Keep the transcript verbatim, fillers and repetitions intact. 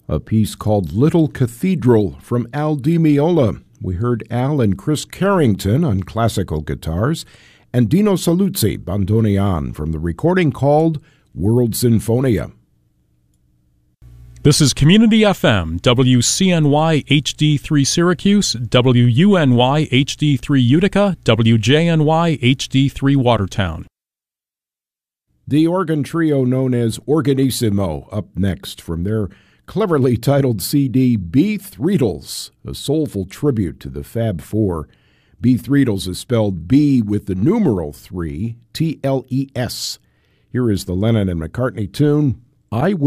a piece called Little Cathedral from Al Di Meola. We heard Al and Chris Carrington on classical guitars, and Dino Saluzzi, bandoneon, from the recording called World Sinfonia. This is Community F M, W C N Y H D three Syracuse, W U N Y H D three Utica, W J N Y H D three Watertown. The organ trio known as Organissimo up next from their cleverly titled C D B-Threedles, a soulful tribute to the Fab Four. B-Threedles is spelled B with the numeral three, T L E S. Here is the Lennon and McCartney tune, I Will.